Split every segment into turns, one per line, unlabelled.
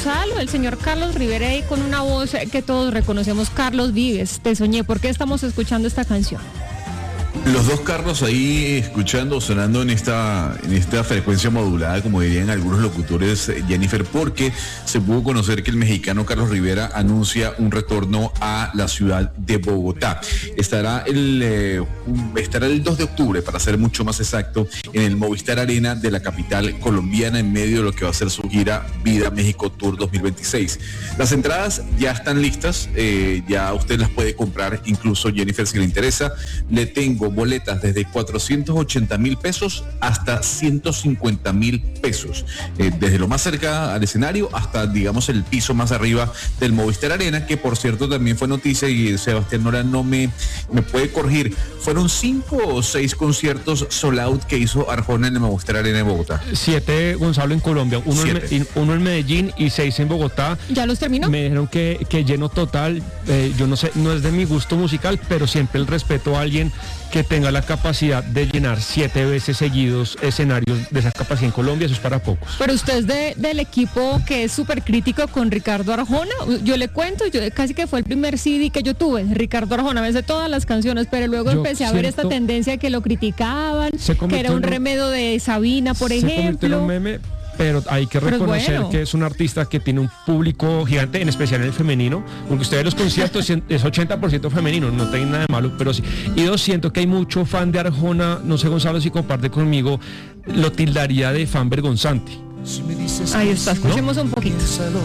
Gonzalo, el señor Carlos Rivera ahí con una voz que todos reconocemos, Carlos Vives, Te soñé. ¿Por qué estamos escuchando esta canción?
Los dos Carlos ahí escuchando, sonando en esta frecuencia modulada, como dirían algunos locutores, Jennifer, porque se pudo conocer que el mexicano Carlos Rivera anuncia un retorno a la ciudad de Bogotá. Estará el 2 de octubre, para ser mucho más exacto, en el Movistar Arena de la capital colombiana, en medio de lo que va a ser su gira Vida México Tour 2026. Las entradas ya están listas, ya usted las puede comprar, incluso Jennifer, si le interesa. Le tengo boletas desde 480,000 pesos hasta 150,000 pesos, desde lo más cerca al escenario hasta, digamos, el piso más arriba del Movistar Arena, que por cierto también fue noticia, y Sebastián Nora no me puede corregir, fueron 5 o 6 conciertos sold out que hizo Arjona en el Movistar Arena de Bogotá.
7, Gonzalo, en Colombia, uno en Medellín y 6 en Bogotá.
¿Ya los terminó?
Me dijeron que lleno total. Yo no sé, no es de mi gusto musical, pero siempre el respeto a alguien que tenga la capacidad de llenar 7 veces seguidos escenarios de esa capacidad en Colombia. Eso es para pocos.
Pero usted es del equipo que es súper crítico con Ricardo Arjona. Yo le cuento, casi que fue el primer CD que yo tuve, Ricardo Arjona, me sé todas las canciones, pero luego empecé a ver esta tendencia que lo criticaban, que era un remedio de Sabina, por ejemplo.
Se convirtió en un meme. Pero hay que reconocer que es un artista que tiene un público gigante, en especial en el femenino, porque usted ve los conciertos es 80% femenino, no tiene nada de malo, pero sí. Y yo siento que hay mucho fan de Arjona, no sé, Gonzalo, si comparte conmigo, lo tildaría de fan vergonzante.
Ahí está, escuchemos un poquito.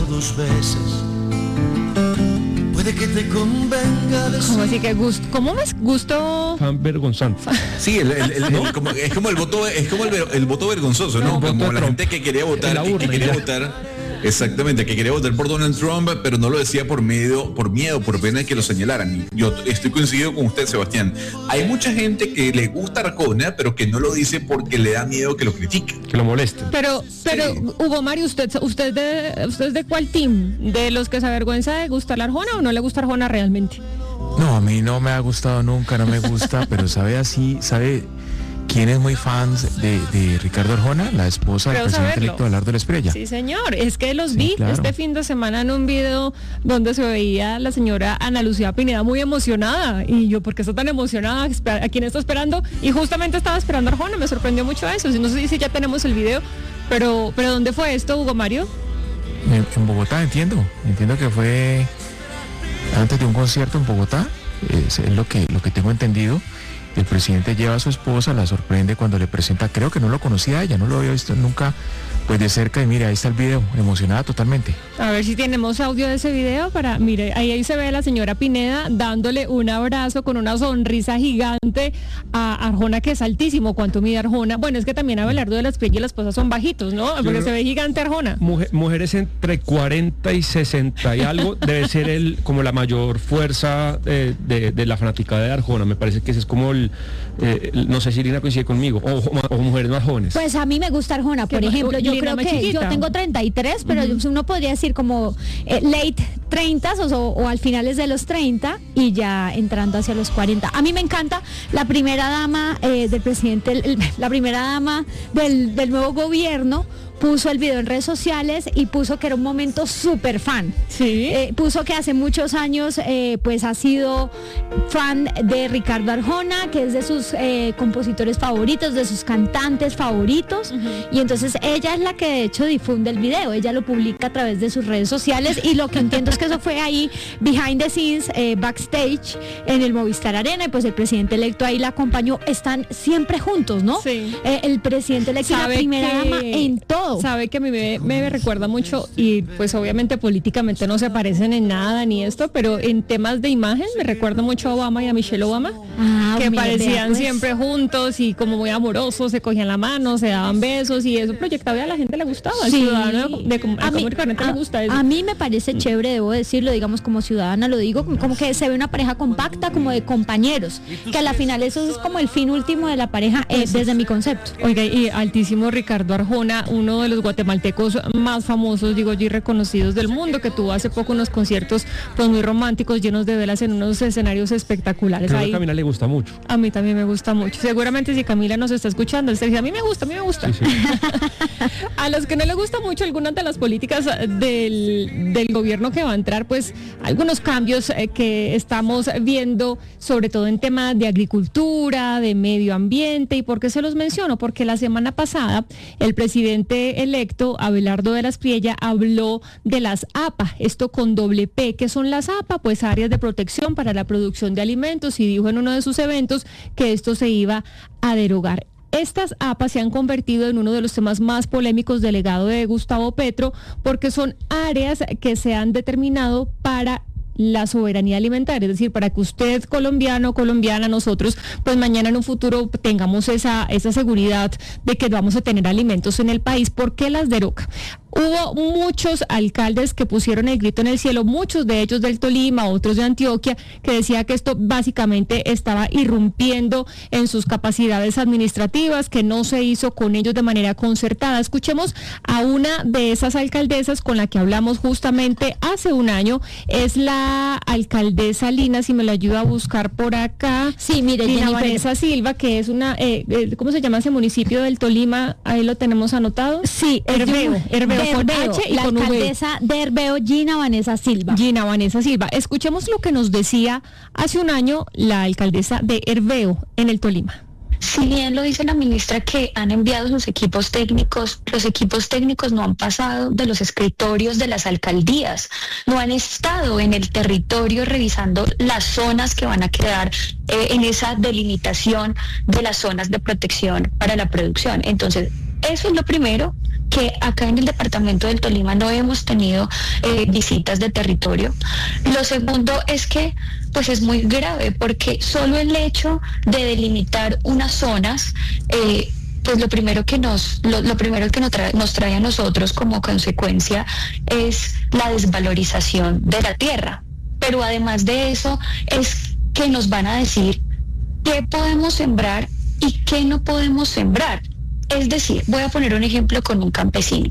Puede que te convenga de
¿Cómo así que gusto? ¿Cómo me gusto?
Fan vergonzante.
Sí, es como el voto vergonzoso, ¿no? Como la gente que quería votar, exactamente, que quería votar por Donald Trump, pero no lo decía por miedo, por pena de que lo señalaran. Yo estoy coincidido con usted, Sebastián. Hay mucha gente que le gusta Arjona, pero que no lo dice porque le da miedo que lo critiquen,
que lo molesten.
Pero sí. Hugo Mario, ¿usted es de cuál team? ¿De los que se avergüenza de gustar Arjona o no le gusta Arjona realmente?
No, a mí no me ha gustado nunca, no me gusta, pero sabe quién es muy fan de Ricardo Arjona, la esposa del presidente electo Abelardo Espriella.
Sí, señor, es que los vi este fin de semana en un video donde se veía la señora Ana Lucía Pineda muy emocionada, y yo, ¿por qué está tan emocionada? ¿A quién está esperando? Y justamente estaba esperando a Arjona, me sorprendió mucho eso. No sé si ya tenemos el video, pero ¿dónde fue esto, Hugo Mario?
En Bogotá, entiendo que fue antes de un concierto en Bogotá, es lo que tengo entendido. El presidente lleva a su esposa, la sorprende cuando le presenta, creo que no lo conocía a ella, no lo había visto nunca pues de cerca, y mire, ahí está el video, emocionada totalmente.
A ver si tenemos audio de ese video mire, ahí se ve a la señora Pineda dándole un abrazo con una sonrisa gigante a Arjona, que es altísimo. ¿Cuánto mide Arjona? Bueno, es que también Abelardo de Espriella y la esposa son bajitos, ¿no? Porque se ve gigante Arjona.
Mujeres entre 40 y 60 y algo, debe ser como la mayor fuerza de la fanaticada de Arjona. Me parece que ese es como no sé si Irina coincide conmigo, o mujeres más jóvenes.
Pues a mí me gusta Arjona, por ejemplo, yo creo que chiquita. Yo tengo 33, pero uno podría decir como late 30 o al finales de los 30 y ya entrando hacia los 40. A mí me encanta la primera dama del presidente, la primera dama del nuevo gobierno. Puso el video en redes sociales y puso que era un momento súper fan.
Sí.
Puso que hace muchos años pues ha sido fan de Ricardo Arjona, que es de sus compositores favoritos, de sus cantantes favoritos. Y entonces ella es la que de hecho difunde el video, ella lo publica a través de sus redes sociales, y lo que entiendo es que eso fue ahí behind the scenes, backstage en el Movistar Arena, y pues el presidente electo ahí la acompañó. Están siempre juntos, ¿no?
Sí.
El presidente electo y la primera dama en todo.
Sabe que a mí me recuerda mucho, y pues obviamente políticamente no se parecen en nada ni esto, pero en temas de imagen me recuerda mucho a Obama y a Michelle Obama, que parecían siempre juntos y como muy amorosos, se cogían la mano, se daban besos, y eso proyectado y a la gente le gustaba, al ciudadano le gusta eso.
A mí me parece chévere, debo decirlo, digamos, como ciudadana lo digo, como que se ve una pareja compacta, como de compañeros, que a la final eso es como el fin último de la pareja, desde mi concepto.
Oiga, y altísimo Ricardo Arjona, uno uno de los guatemaltecos más famosos, digo yo, y reconocidos del mundo, que tuvo hace poco unos conciertos pues muy románticos, llenos de velas en unos escenarios espectaculares.
Creo que a Camila le gusta mucho.
A mí también me gusta mucho. Seguramente si Camila nos está escuchando, a mí me gusta. Sí. A los que no les gusta mucho algunas de las políticas del gobierno que va a entrar, pues algunos cambios que estamos viendo, sobre todo en temas de agricultura, de medio ambiente. ¿Y por qué se los menciono? Porque la semana pasada el presidente electo, Abelardo de la Espriella, habló de las APA, esto con doble P. ¿Qué son las APA? Pues áreas de protección para la producción de alimentos, y dijo en uno de sus eventos que esto se iba a derogar. Estas APA se han convertido en uno de los temas más polémicos del legado de Gustavo Petro, porque son áreas que se han determinado para la soberanía alimentaria, es decir, para que usted, colombiano o colombiana, nosotros, pues mañana en un futuro tengamos esa seguridad de que vamos a tener alimentos en el país. ¿Por qué las deroga? Hubo muchos alcaldes que pusieron el grito en el cielo, muchos de ellos del Tolima, otros de Antioquia, que decía que esto básicamente estaba irrumpiendo en sus capacidades administrativas, que no se hizo con ellos de manera concertada. Escuchemos a una de esas alcaldesas con la que hablamos justamente hace un año, es la alcaldesa Lina, si me la ayuda a buscar por acá.
Sí, mire,
Lina Vanessa Silva, que es una, ¿cómo se llama ese municipio del Tolima? Ahí lo tenemos anotado.
Sí,
Herveo. Con H y
la
con
alcaldesa de Herveo, Gina Vanessa Silva.
Gina Vanessa Silva. Escuchemos lo que nos decía hace un año la alcaldesa de Herveo en el Tolima.
Si bien lo dice la ministra que han enviado sus equipos técnicos, los equipos técnicos no han pasado de los escritorios de las alcaldías, no han estado en el territorio revisando las zonas que van a quedar en esa delimitación de las zonas de protección para la producción. Entonces, eso es lo primero, que acá en el departamento del Tolima no hemos tenido visitas de territorio. Lo segundo es que pues es muy grave, porque solo el hecho de delimitar unas zonas, pues lo primero que nos trae a nosotros como consecuencia es la desvalorización de la tierra. Pero además de eso es que nos van a decir qué podemos sembrar y qué no podemos sembrar. Es decir, voy a poner un ejemplo con un campesino.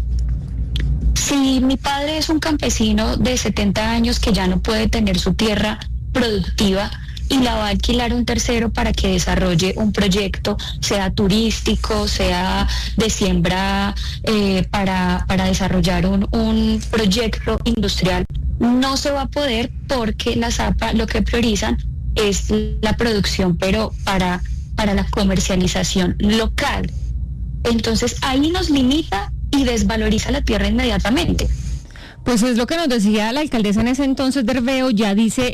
Si mi padre es un campesino de 70 años que ya no puede tener su tierra productiva y la va a alquilar a un tercero para que desarrolle un proyecto, sea turístico, sea de siembra, para desarrollar un proyecto industrial, no se va a poder, porque las APA lo que priorizan es la producción, pero para la comercialización local. Entonces ahí nos limita y desvaloriza la tierra inmediatamente.
Pues es lo que nos decía la alcaldesa en ese entonces de Herveo. Ya dice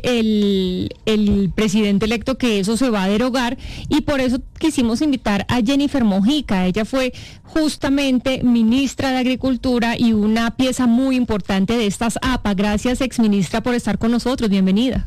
el presidente electo que eso se va a derogar, y por eso quisimos invitar a Jennifer Mojica. Ella fue justamente ministra de Agricultura y una pieza muy importante de estas APA. Gracias, exministra, por estar con nosotros. Bienvenida.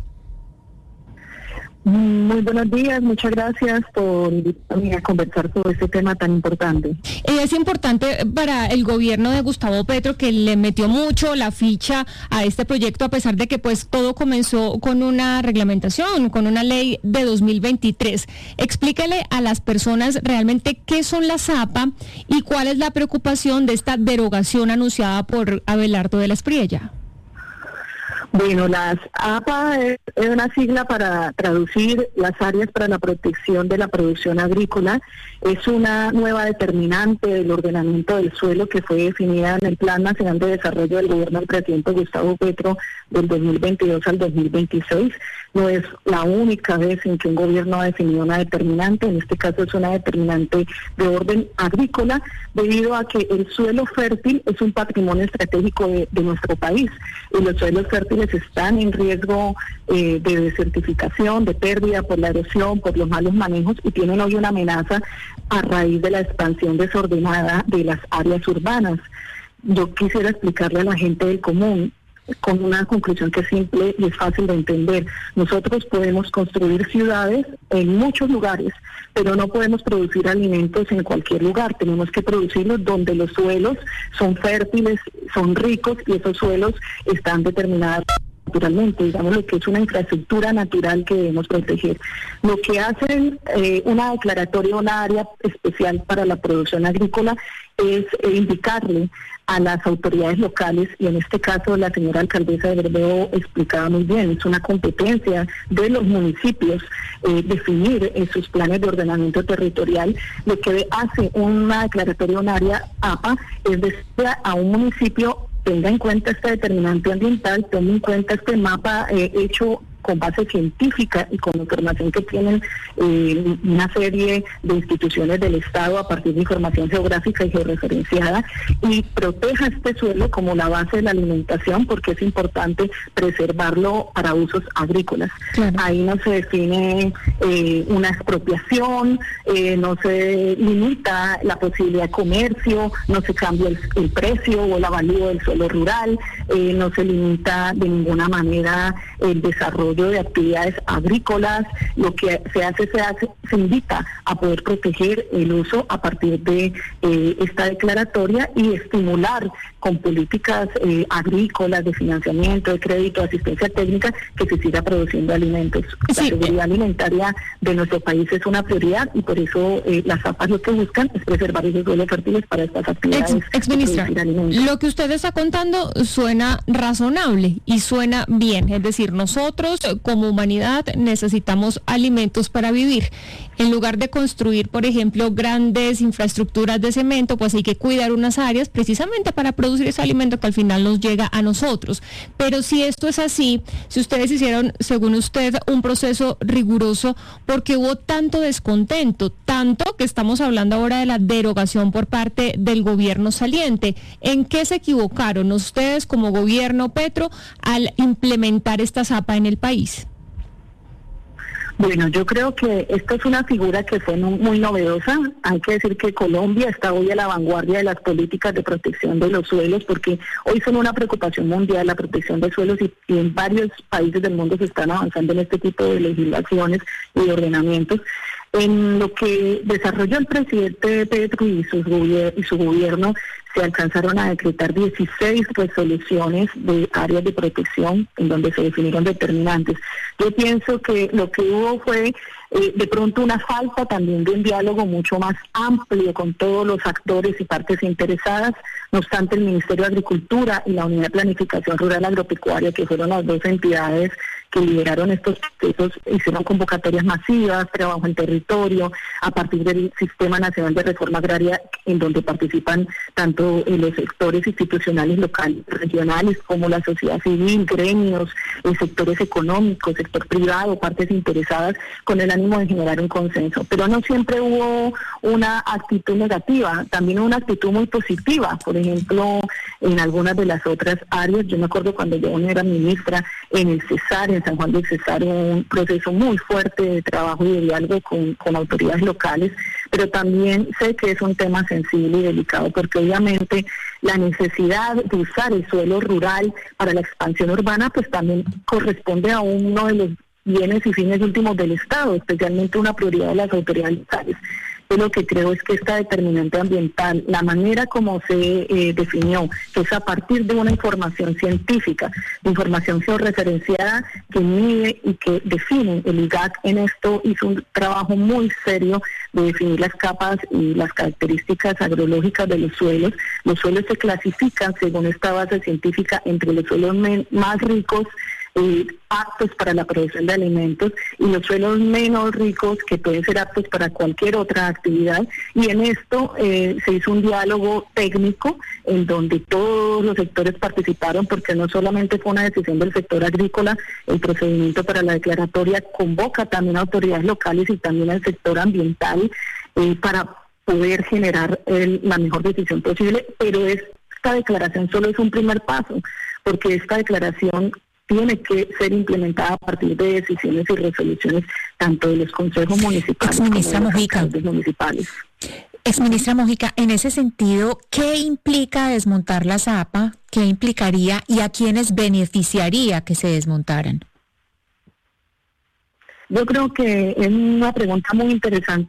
Muy buenos días, muchas gracias por invitarme a conversar sobre este tema tan importante.
Es importante para el gobierno de Gustavo Petro, que le metió mucho la ficha a este proyecto, a pesar de que pues todo comenzó con una reglamentación, con una ley de 2023. Explícale a las personas realmente qué son las APA y cuál es la preocupación de esta derogación anunciada por Abelardo de la Espriella.
Bueno, las APA es una sigla para traducir las áreas para la protección de la producción agrícola. Es una nueva determinante del ordenamiento del suelo que fue definida en el Plan Nacional de Desarrollo del Gobierno del presidente Gustavo Petro del 2022 al 2026. No es la única vez en que un gobierno ha definido una determinante, en este caso es una determinante de orden agrícola, debido a que el suelo fértil es un patrimonio estratégico de nuestro país, y los suelos fértiles están en riesgo de desertificación, de pérdida por la erosión, por los malos manejos, y tienen hoy una amenaza a raíz de la expansión desordenada de las áreas urbanas. Yo quisiera explicarle a la gente del común con una conclusión que es simple y es fácil de entender. Nosotros podemos construir ciudades en muchos lugares, pero no podemos producir alimentos en cualquier lugar. Tenemos que producirlos donde los suelos son fértiles, son ricos, y esos suelos están determinados naturalmente, digamos lo que es una infraestructura natural que debemos proteger. Lo que hacen una declaratoria, una área especial para la producción agrícola es indicarle a las autoridades locales, y en este caso la señora alcaldesa de Bermeo explicaba muy bien, es una competencia de los municipios definir sus planes de ordenamiento territorial. Lo que hace una declaratoria, un área APA, es decir a un municipio: tenga en cuenta este determinante ambiental, tenga en cuenta este mapa hecho con base científica y con información que tienen una serie de instituciones del Estado a partir de información geográfica y georreferenciada, y proteja este suelo como la base de la alimentación, porque es importante preservarlo para usos agrícolas. Claro. Ahí no se define una expropiación, no se limita la posibilidad de comercio, no se cambia el precio o el avalúo del suelo rural, no se limita de ninguna manera el desarrollo de actividades agrícolas. Lo que se invita a poder proteger el uso a partir de esta declaratoria y estimular con políticas agrícolas, de financiamiento, de crédito, de asistencia técnica, que se siga produciendo alimentos. Sí. La seguridad alimentaria de nuestro país es una prioridad, y por eso las APAs lo que buscan es preservar esos suelos fértiles para estas actividades.
Exministra, lo que usted está contando suena razonable y suena bien, es decir, nosotros como humanidad necesitamos alimentos para vivir. En lugar de construir, por ejemplo, grandes infraestructuras de cemento, pues hay que cuidar unas áreas precisamente para producir ese alimento que al final nos llega a nosotros. Pero si esto es así, si ustedes hicieron, según usted, un proceso riguroso, porque hubo tanto descontento, tanto que estamos hablando ahora de la derogación por parte del gobierno saliente, ¿en qué se equivocaron ustedes como gobierno Petro al implementar esta zapa en el país?
Bueno, yo creo que esta es una figura que fue muy novedosa. Hay que decir que Colombia está hoy a la vanguardia de las políticas de protección de los suelos, porque hoy son una preocupación mundial la protección de suelos, y en varios países del mundo se están avanzando en este tipo de legislaciones y de ordenamientos. En lo que desarrolló el presidente Petro y su gobierno, se alcanzaron a decretar 16 resoluciones de áreas de protección en donde se definieron determinantes. Yo pienso que lo que hubo fue de pronto una falta también de un diálogo mucho más amplio con todos los actores y partes interesadas. No obstante, el Ministerio de Agricultura y la Unidad de Planificación Rural Agropecuaria, que fueron las dos entidades que lideraron estos procesos, hicieron convocatorias masivas, trabajo en territorio, a partir del Sistema Nacional de Reforma Agraria, en donde participan tanto los sectores institucionales locales, regionales, como la sociedad civil, gremios, sectores económicos, sector privado, partes interesadas, con el ánimo de generar un consenso. Pero no siempre hubo una actitud negativa, también una actitud muy positiva. Por ejemplo, en algunas de las otras áreas, yo me acuerdo cuando yo era ministra, en el Cesar, en San Juan del Cesar, un proceso muy fuerte de trabajo y de diálogo con autoridades locales, pero también sé que es un tema sensible y delicado, porque obviamente la necesidad de usar el suelo rural para la expansión urbana, pues también corresponde a uno de los bienes y fines últimos del Estado, especialmente una prioridad de las autoridades locales. Yo lo que creo es que esta determinante ambiental, la manera como se definió, que es a partir de una información científica, información georreferenciada que mide y que define, el IGAC en esto hizo un trabajo muy serio de definir las capas y las características agrológicas de los suelos. Los suelos se clasifican según esta base científica entre los suelos más ricos, aptos para la producción de alimentos, y los suelos menos ricos, que pueden ser aptos para cualquier otra actividad. Y en esto se hizo un diálogo técnico en donde todos los sectores participaron, porque no solamente fue una decisión del sector agrícola. El procedimiento para la declaratoria convoca también a autoridades locales y también al sector ambiental para poder generar la mejor decisión posible. Pero esta declaración solo es un primer paso, porque esta declaración tiene que ser implementada a partir de decisiones y resoluciones tanto de los consejos municipales como de los alcaldes municipales.
Exministra Mojica, en ese sentido, ¿qué implica desmontar la zapa? ¿Qué implicaría y a quiénes beneficiaría que se desmontaran?
Yo creo que es una pregunta muy interesante.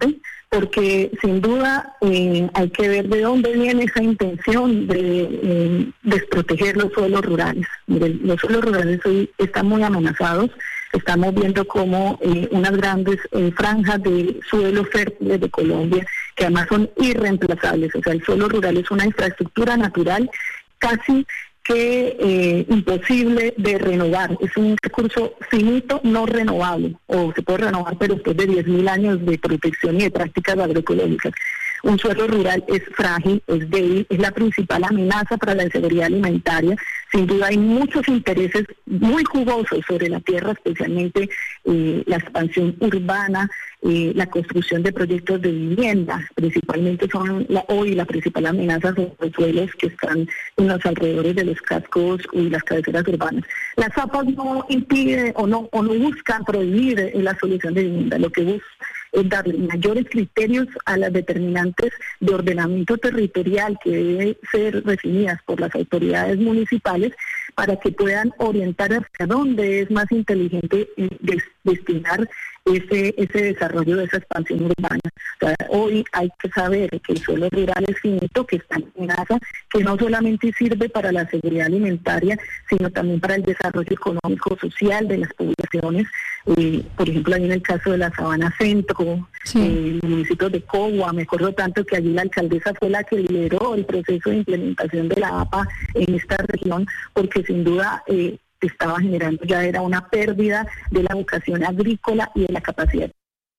porque sin duda hay que ver de dónde viene esa intención de desproteger los suelos rurales. Miren, los suelos rurales hoy están muy amenazados. Estamos viendo como unas grandes franjas de suelos fértiles de Colombia, que además son irreemplazables. O sea, el suelo rural es una infraestructura natural casi que imposible de renovar. Es un recurso finito, no renovable, o se puede renovar, pero después de 10.000 años de protección y de prácticas agroecológicas. Un suelo rural es frágil, es débil, es la principal amenaza para la seguridad alimentaria. Sin duda hay muchos intereses muy jugosos sobre la tierra, especialmente la expansión urbana, la construcción de proyectos de vivienda, principalmente son hoy la principal amenaza sobre los suelos que están en los alrededores de los cascos y las cabeceras urbanas. Las APA no impiden o no buscan prohibir la solución de vivienda, lo que buscan es darle mayores criterios a las determinantes de ordenamiento territorial que deben ser definidas por las autoridades municipales para que puedan orientar hacia dónde es más inteligente destinar ese desarrollo de esa expansión urbana. O sea, hoy hay que saber que el suelo rural es finito, que está en amenaza, que no solamente sirve para la seguridad alimentaria, sino también para el desarrollo económico, social de las poblaciones. Por ejemplo, ahí en el caso de la Sabana Centro, el municipio de Cogua, me acuerdo tanto que allí la alcaldesa fue la que lideró el proceso de implementación de la APA en esta región, porque sin duda estaba generando, ya era una pérdida de la vocación agrícola y de la capacidad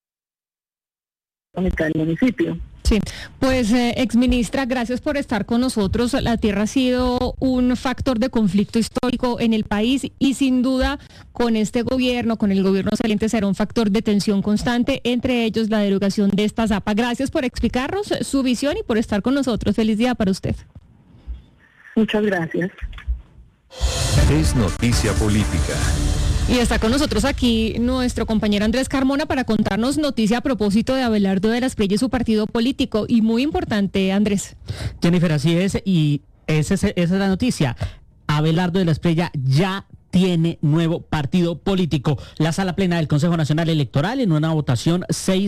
del municipio.
Sí, pues exministra, gracias por estar con nosotros. La tierra ha sido un factor de conflicto histórico en el país y sin duda con este gobierno, con el gobierno saliente, será un factor de tensión constante, entre ellos la derogación de esta ZAPA. Gracias por explicarnos su visión y por estar con nosotros. Feliz día para usted.
Muchas gracias.
Es noticia política.
Y está con nosotros aquí nuestro compañero Andrés Carmona para contarnos noticia a propósito de Abelardo de la Espriella y su partido político. Y muy importante, Andrés.
Jennifer, así es, y esa es la noticia. Abelardo de la Espriella ya tiene nuevo partido político. La Sala Plena del Consejo Nacional Electoral, en una votación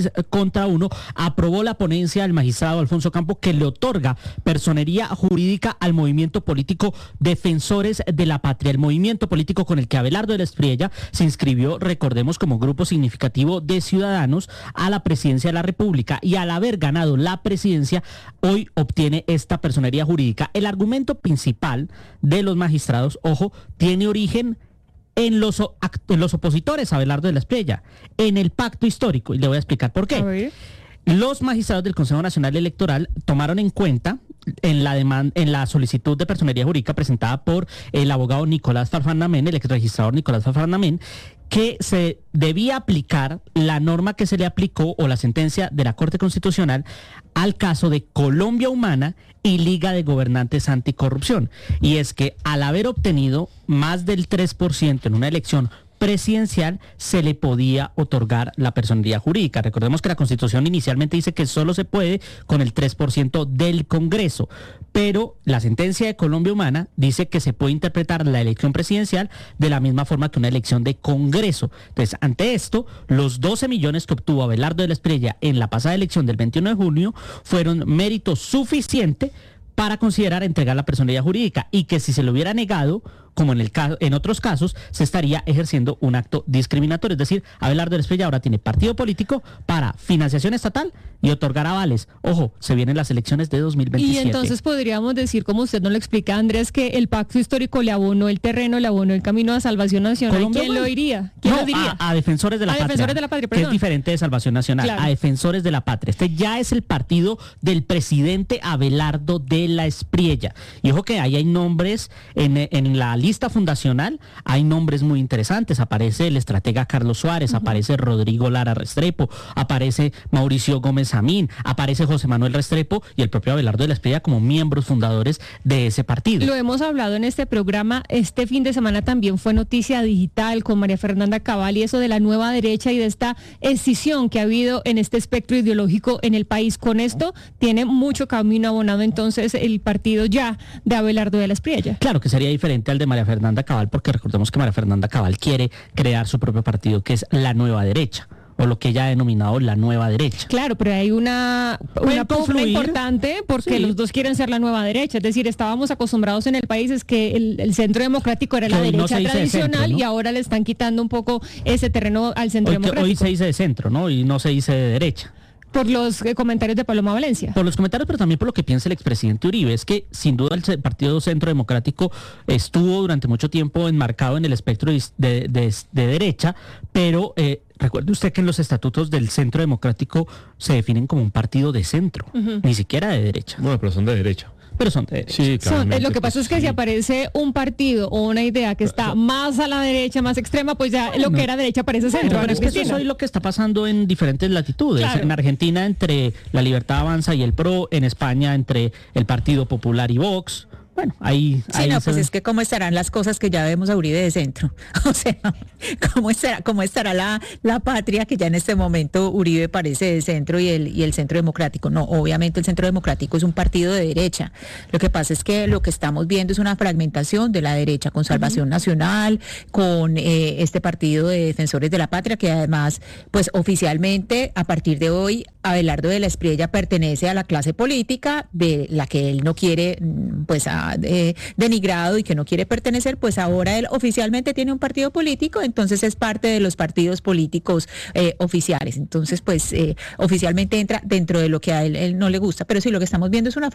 6-1, aprobó la ponencia del magistrado Alfonso Campo que le otorga personería jurídica al movimiento político Defensores de la Patria, el movimiento político con el que Abelardo de la Espriella se inscribió, recordemos, como grupo significativo de ciudadanos a la presidencia de la República, y al haber ganado la presidencia, hoy obtiene esta personería jurídica. El argumento principal de los magistrados, ojo, tiene origen en los opositores a Abelardo de la Espriella, en el pacto histórico, y le voy a explicar por qué. Los magistrados del Consejo Nacional Electoral tomaron en cuenta en la solicitud de personería jurídica presentada por el abogado Nicolás Farfán Namén, el exregistrador Nicolás Farfán Namén, que se debía aplicar la norma que se le aplicó o la sentencia de la Corte Constitucional al caso de Colombia Humana y Liga de Gobernantes Anticorrupción. Y es que al haber obtenido más del 3% en una elección presidencial, se le podía otorgar la personería jurídica. Recordemos que la Constitución inicialmente dice que solo se puede con el 3% del Congreso, pero la sentencia de Colombia Humana dice que se puede interpretar la elección presidencial de la misma forma que una elección de Congreso. Entonces, ante esto, los 12 millones que obtuvo Abelardo de la Espriella en la pasada elección del 21 de junio fueron mérito suficiente para considerar entregar la personería jurídica, y que si se le hubiera negado, como en otros casos, se estaría ejerciendo un acto discriminatorio. Es decir, Abelardo de la Espriella ahora tiene partido político para financiación estatal y otorgar avales. Ojo, se vienen las elecciones de 2027.
Y entonces podríamos decir, como usted nos lo explica, Andrés, que el pacto histórico le abonó el terreno, le abonó el camino a Salvación Nacional. ¿Quién lo diría? ¿Quién lo diría?
A Defensores de la Patria.
Defensores de la Patria,
que es diferente de Salvación Nacional. Claro. A Defensores de la Patria. Este ya es el partido del presidente Abelardo de la Espriella. Y ojo que ahí hay nombres en la lista fundacional, hay nombres muy interesantes. Aparece el estratega Carlos Suárez, aparece Rodrigo Lara Restrepo, aparece Mauricio Gómez Amín, aparece José Manuel Restrepo y el propio Abelardo de la Espriella como miembros fundadores de ese partido.
Lo hemos hablado en este programa. Este fin de semana también fue noticia digital con María Fernanda Cabal y eso de la nueva derecha y de esta escisión que ha habido en este espectro ideológico en el país. Con esto tiene mucho camino abonado entonces el partido ya de Abelardo de la Espriella.
Claro que sería diferente al de María Fernanda Cabal, porque recordemos que María Fernanda Cabal quiere crear su propio partido, que es la nueva derecha. o lo que ella ha denominado la nueva derecha.
Claro, pero hay una pugna importante porque los dos quieren ser la nueva derecha. Es decir, estábamos acostumbrados en el país es que el centro democrático era la derecha tradicional centro, ¿no? Y ahora le están quitando un poco ese terreno al centro democrático.
Hoy se dice de centro, ¿no? Y no se dice de derecha.
Por los comentarios de Paloma Valencia.
Por los comentarios, pero también por lo que piensa el expresidente Uribe. Es que sin duda el Partido Centro Democrático estuvo durante mucho tiempo enmarcado en el espectro de derecha, pero recuerde usted que en los estatutos del Centro Democrático se definen como un partido de centro, ni siquiera de derecha.
Bueno, pero son de derecha.
Pero son de derecha.
Sí,
lo que pasa es que si aparece un partido o una idea que está más a la derecha, más extrema, pues ya lo que era derecha parece centro.
Pero es que eso es lo que está pasando en diferentes latitudes. Claro. En Argentina entre la Libertad Avanza y el PRO, en España entre el Partido Popular y Vox. Bueno, ahí
pues es que cómo estarán las cosas que ya vemos a Uribe de centro. O sea, cómo estará la patria que ya en este momento Uribe parece de centro y el Centro Democrático. No, obviamente el Centro Democrático es un partido de derecha. Lo que pasa es que lo que estamos viendo es una fragmentación de la derecha con Salvación Nacional, con este partido de Defensores de la Patria, que además, pues oficialmente, a partir de hoy, Abelardo de la Espriella pertenece a la clase política de la que él no quiere, pues denigrado y que no quiere pertenecer, pues ahora él oficialmente tiene un partido político, entonces es parte de los partidos políticos oficiales, entonces pues oficialmente entra dentro de lo que a él no le gusta, pero sí lo que estamos viendo es una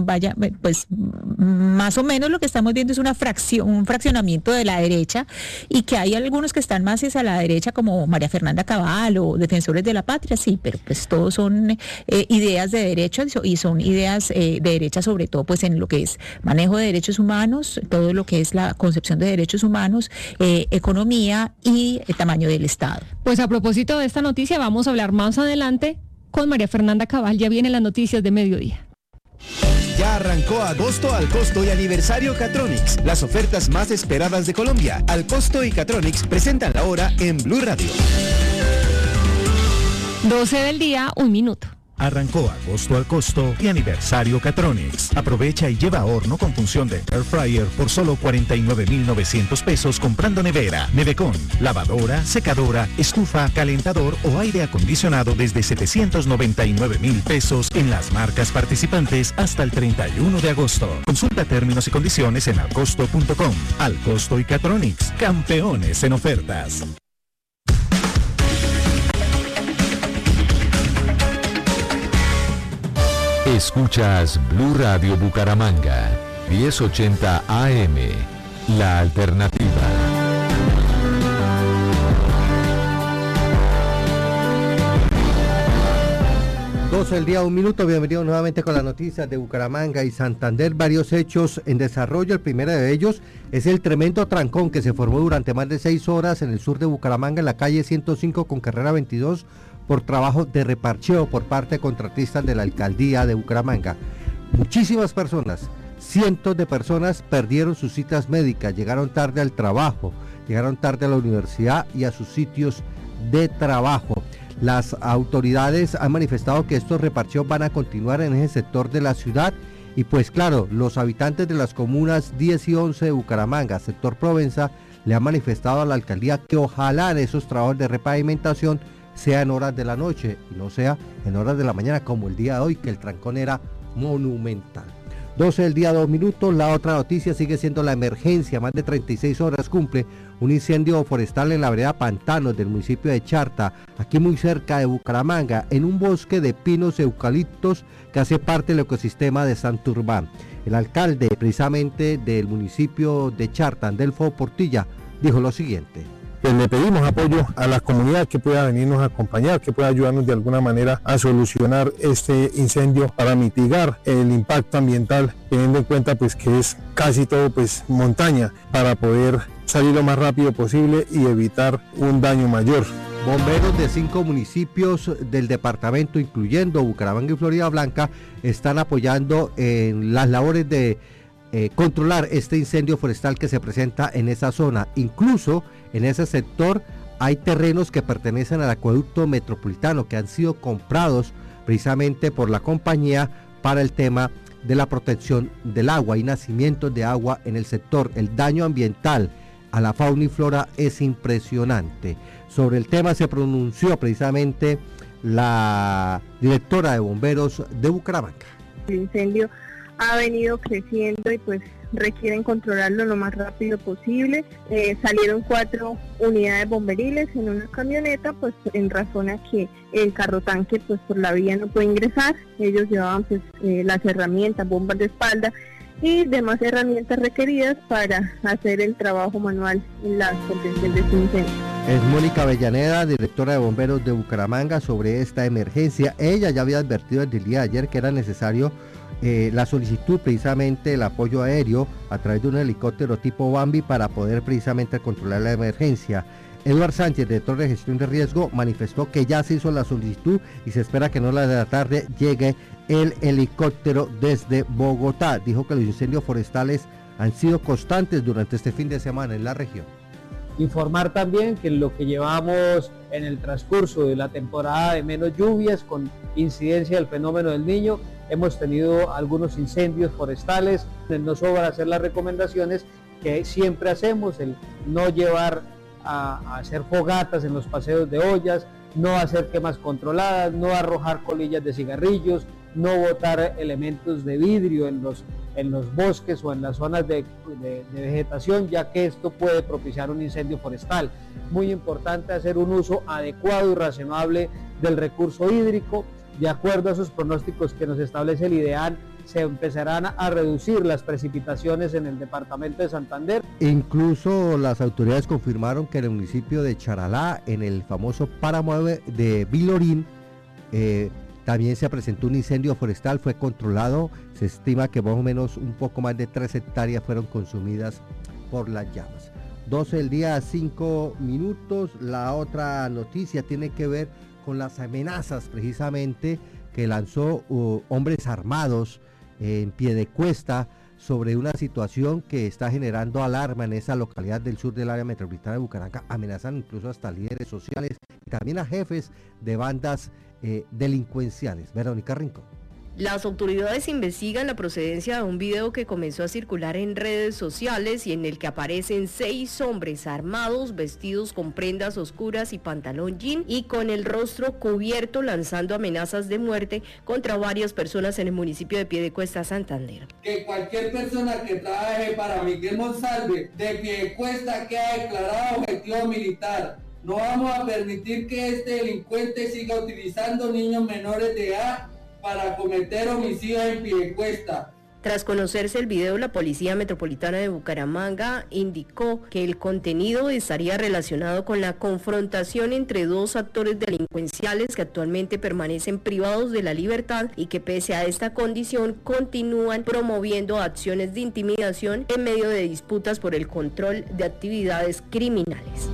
pues más o menos lo que estamos viendo es un fraccionamiento de la derecha, y que hay algunos que están más hacia la derecha como María Fernanda Cabal o Defensores de la Patria, sí, pero pues todos son ideas de derecha y son ideas de derecha, sobre todo pues en lo que es manejo de derechos humanos, todo lo que es la concepción de derechos humanos, economía y el tamaño del Estado.
Pues a propósito de esta noticia vamos a hablar más adelante con María Fernanda Cabal, ya vienen las noticias de mediodía.
Ya arrancó agosto al costo y aniversario Catronics, las ofertas más esperadas de Colombia. Al costo y Catronics presentan la hora en Blue Radio.
12 del día, 1 minuto.
Arrancó agosto al costo y aniversario Catronics. Aprovecha y lleva horno con función de air fryer por solo 49,900 pesos comprando nevera, nevecón, lavadora, secadora, estufa, calentador o aire acondicionado desde 799,000 pesos en las marcas participantes hasta el 31 de agosto. Consulta términos y condiciones en alcosto.com. Al costo y Catronics, campeones en ofertas.
Escuchas Blue Radio Bucaramanga, 1080 AM, la alternativa.
12 del día, 1 minuto, bienvenidos nuevamente con las noticias de Bucaramanga y Santander. Varios hechos en desarrollo. El primero de ellos es el tremendo trancón que se formó durante más de 6 horas en el sur de Bucaramanga, en la calle 105 con carrera 22, por trabajo de reparcheo por parte de contratistas de la alcaldía de Bucaramanga. Muchísimas personas, cientos de personas perdieron sus citas médicas, llegaron tarde al trabajo, llegaron tarde a la universidad y a sus sitios de trabajo. Las autoridades han manifestado que estos reparcheos van a continuar en ese sector de la ciudad y pues claro, los habitantes de las comunas 10 y 11 de Bucaramanga, sector Provenza, le han manifestado a la alcaldía que ojalá en esos trabajos de repavimentación sea en horas de la noche y no sea en horas de la mañana como el día de hoy, que el trancón era monumental. 12 del día, 2 minutos. La otra noticia sigue siendo la emergencia. Más de 36 horas cumple un incendio forestal en la vereda Pantanos del municipio de Charta, aquí muy cerca de Bucaramanga, en un bosque de pinos eucaliptos que hace parte del ecosistema de Santurbán. El alcalde precisamente del municipio de Charta, Andelfo Portilla, dijo lo siguiente.
Pues le pedimos apoyo a la comunidad que pueda venirnos a acompañar, que pueda ayudarnos de alguna manera a solucionar este incendio para mitigar el impacto ambiental, teniendo en cuenta pues que es casi todo pues montaña, para poder salir lo más rápido posible y evitar un daño mayor.
Bomberos de 5 municipios del departamento, incluyendo Bucaramanga y Florida Blanca, están apoyando en las labores de controlar este incendio forestal que se presenta en esa zona. Incluso en ese sector hay terrenos que pertenecen al acueducto metropolitano que han sido comprados precisamente por la compañía para el tema de la protección del agua. Hay nacimientos de agua en el sector. El daño ambiental a la fauna y flora es impresionante. Sobre el tema se pronunció precisamente la directora de bomberos de Bucaramanga.
El incendio ha venido creciendo y pues requieren controlarlo lo más rápido posible. Salieron 4 unidades bomberiles en una camioneta, pues en razón a que el carro tanque pues por la vía no puede ingresar. Ellos llevaban pues las herramientas, bombas de espalda y demás herramientas requeridas para hacer el trabajo manual en la contención de este incendio.
Es Mónica Avellaneda, directora de bomberos de Bucaramanga, sobre esta emergencia. Ella ya había advertido desde el día de ayer que era necesario la solicitud, precisamente el apoyo aéreo a través de un helicóptero tipo Bambi para poder precisamente controlar la emergencia. Eduard Sánchez, director de gestión de riesgo, manifestó que ya se hizo la solicitud y se espera que en horas de la tarde llegue el helicóptero desde Bogotá. Dijo que los incendios forestales han sido constantes durante este fin de semana en la región.
Informar también que lo que llevamos en el transcurso de la temporada de menos lluvias con incidencia del fenómeno del Niño, hemos tenido algunos incendios forestales. No sobra hacer las recomendaciones que siempre hacemos, el no llevar a hacer fogatas en los paseos de ollas, no hacer quemas controladas, no arrojar colillas de cigarrillos, no botar elementos de vidrio en los bosques o en las zonas de vegetación, ya que esto puede propiciar un incendio forestal. Muy importante hacer un uso adecuado y razonable del recurso hídrico. De acuerdo a esos pronósticos que nos establece el IDEAN, se empezarán a reducir las precipitaciones en el departamento de Santander.
Incluso las autoridades confirmaron que en el municipio de Charalá, en el famoso páramo de Vilorín, también se presentó un incendio forestal, fue controlado. Se estima que más o menos un poco más de 3 hectáreas fueron consumidas por las llamas. 12 del día, 5 minutos. La otra noticia tiene que ver con las amenazas precisamente que lanzó hombres armados en Piedecuesta sobre una situación que está generando alarma en esa localidad del sur del área metropolitana de Bucaramanga. Amenazan incluso hasta líderes sociales y también a jefes de bandas delincuenciales. Verónica Rincón.
Las autoridades investigan la procedencia de un video que comenzó a circular en redes sociales y en el que aparecen 6 hombres armados, vestidos con prendas oscuras y pantalón jean y con el rostro cubierto, lanzando amenazas de muerte contra varias personas en el municipio de Piedecuesta, Santander.
Que cualquier persona que trabaje para Miguel Monsalve de Piedecuesta quede declarado objetivo militar. No vamos a permitir que este delincuente siga utilizando niños menores de edad para cometer homicidios en Piedecuesta.
Tras conocerse el video, la Policía Metropolitana de Bucaramanga indicó que el contenido estaría relacionado con la confrontación entre 2 actores delincuenciales que actualmente permanecen privados de la libertad y que pese a esta condición continúan promoviendo acciones de intimidación en medio de disputas por el control de actividades criminales.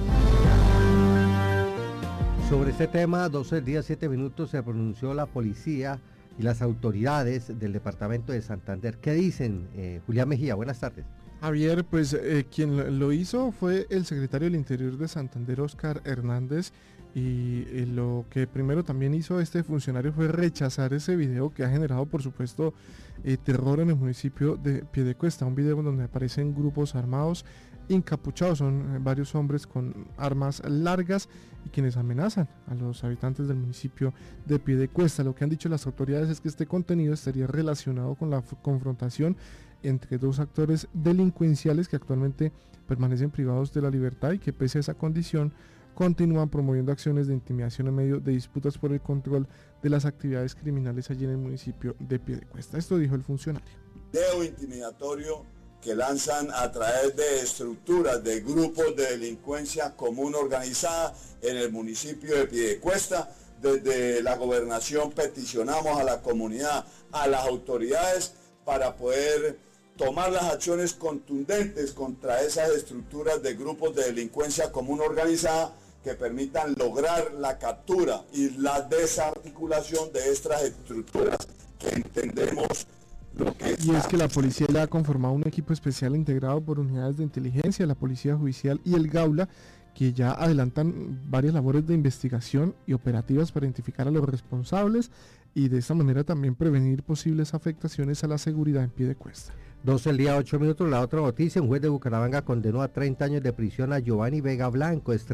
Sobre este tema, 12 días, 7 minutos, se pronunció la policía y las autoridades del departamento de Santander. ¿Qué dicen? Julián Mejía, buenas tardes.
Javier, pues quien lo hizo fue el secretario del Interior de Santander, Óscar Hernández, y lo que primero también hizo este funcionario fue rechazar ese video que ha generado, por supuesto, terror en el municipio de Piedecuesta, un video donde aparecen grupos armados encapuchados, son varios hombres con armas largas y quienes amenazan a los habitantes del municipio de Piedecuesta. Lo que han dicho las autoridades es que este contenido estaría relacionado con la confrontación entre 2 actores delincuenciales que actualmente permanecen privados de la libertad y que pese a esa condición continúan promoviendo acciones de intimidación en medio de disputas por el control de las actividades criminales allí en el municipio de Piedecuesta. Esto dijo el funcionario.
Video intimidatorio que lanzan a través de estructuras de grupos de delincuencia común organizada en el municipio de Piedecuesta. Desde la gobernación peticionamos a la comunidad, a las autoridades, para poder tomar las acciones contundentes contra esas estructuras de grupos de delincuencia común organizada que permitan lograr la captura y la desarticulación de estas estructuras que entendemos.
Y es que la policía ya ha conformado un equipo especial integrado por unidades de inteligencia, la policía judicial y el Gaula, que ya adelantan varias labores de investigación y operativas para identificar a los responsables y de esta manera también prevenir posibles afectaciones a la seguridad en Piedecuesta.
12 el día 8 minutos, la otra noticia, un juez de Bucaramanga condenó a 30 años de prisión a Giovanni Vega Blanco, es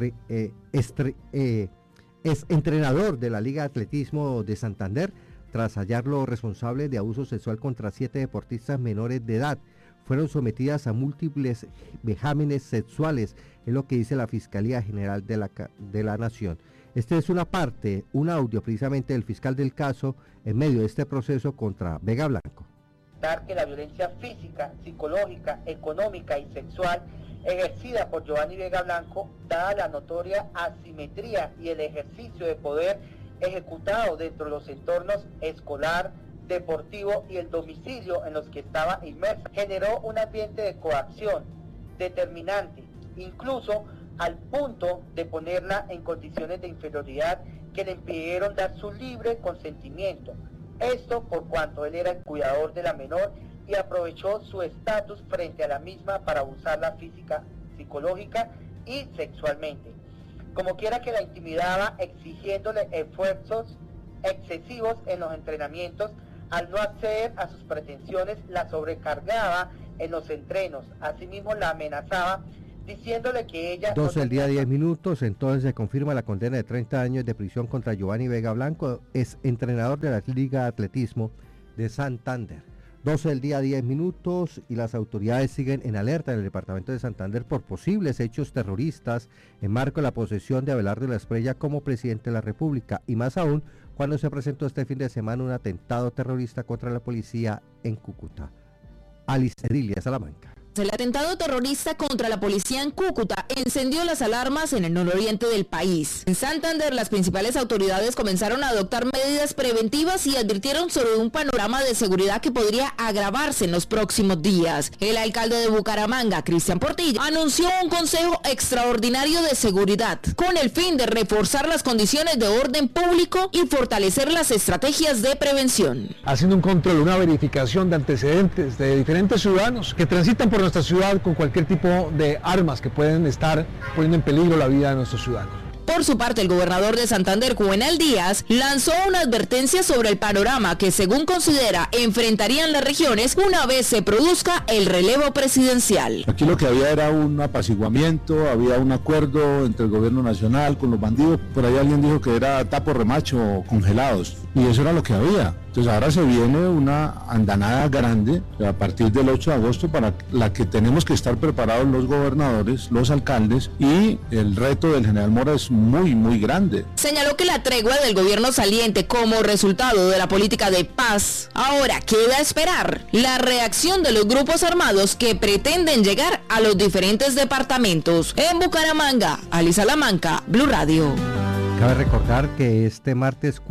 entrenador de la Liga de Atletismo de Santander, tras hallarlo responsable de abuso sexual contra 7 deportistas menores de edad. Fueron sometidas a múltiples vejámenes sexuales, es lo que dice la Fiscalía General de la Nación. Este es una parte, un audio precisamente del fiscal del caso en medio de este proceso contra Vega Blanco.
Que la violencia física, psicológica, económica y sexual ejercida por Giovanni Vega Blanco, dada la notoria asimetría y el ejercicio de poder ejecutado dentro de los entornos escolar, deportivo y el domicilio en los que estaba inmersa, generó un ambiente de coacción determinante, incluso al punto de ponerla en condiciones de inferioridad que le impidieron dar su libre consentimiento. Esto por cuanto él era el cuidador de la menor y aprovechó su estatus frente a la misma para abusarla física, psicológica y sexualmente. Como quiera que la intimidaba, exigiéndole esfuerzos excesivos en los entrenamientos, al no acceder a sus pretensiones, la sobrecargaba en los entrenos. Asimismo la amenazaba, diciéndole que ella...
12 el día 10 minutos, entonces se confirma la condena de 30 años de prisión contra Giovanni Vega Blanco, es entrenador de la Liga de Atletismo de Santander. 12 del día 10 minutos y las autoridades siguen en alerta en el departamento de Santander por posibles hechos terroristas en marco de la posesión de Abelardo de la Espriella como presidente de la República, y más aún cuando se presentó este fin de semana un atentado terrorista contra la policía en Cúcuta. Alice Edilia, Salamanca.
El atentado terrorista contra la policía en Cúcuta encendió las alarmas en el nororiente del país. En Santander, las principales autoridades comenzaron a adoptar medidas preventivas y advirtieron sobre un panorama de seguridad que podría agravarse en los próximos días. El alcalde de Bucaramanga, Cristian Portilla, anunció un consejo extraordinario de seguridad con el fin de reforzar las condiciones de orden público y fortalecer las estrategias de prevención.
Haciendo un control, una verificación de antecedentes de diferentes ciudadanos que transitan por nuestra ciudad con cualquier tipo de armas que pueden estar poniendo en peligro la vida de nuestros ciudadanos.
Por su parte, el gobernador de Santander, Juvenal Díaz, lanzó una advertencia sobre el panorama que, según considera, enfrentarían las regiones una vez se produzca el relevo presidencial.
Aquí lo que había era un apaciguamiento, había un acuerdo entre el gobierno nacional con los bandidos. Por ahí alguien dijo que era tapo remacho congelados, y eso era lo que había. Entonces ahora se viene una andanada grande a partir del 8 de agosto para la que tenemos que estar preparados los gobernadores, los alcaldes, y el reto del general Mora es muy grande.
Señaló que la tregua del gobierno saliente como resultado de la política de paz, ahora queda esperar la reacción de los grupos armados que pretenden llegar a los diferentes departamentos. En Bucaramanga, Ali Salamanca, Blue Radio.
Cabe recordar que este martes